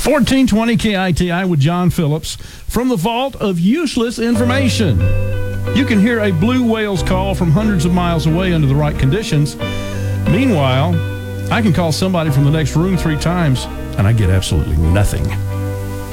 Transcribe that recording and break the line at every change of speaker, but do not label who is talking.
1420 KITI with John Phillips from the vault of useless information. You can hear a blue whale's call from hundreds of miles away under the right conditions. Meanwhile, I can call somebody from the next room 3 times, and I get absolutely nothing.